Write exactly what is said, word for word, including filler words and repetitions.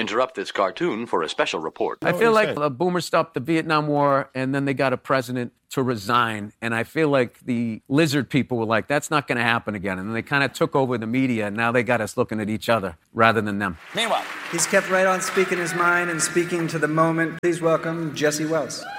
interrupt this cartoon for a special report. I feel like the Boomer stopped the Vietnam War, and then they got a president to resign. And I feel like the lizard people were like, that's not going to happen again. And then they kind of took over the media, and now they got us looking at each other rather than them. Meanwhile, he's kept right on speaking his mind and speaking to the moment. Please welcome Jesse Wells.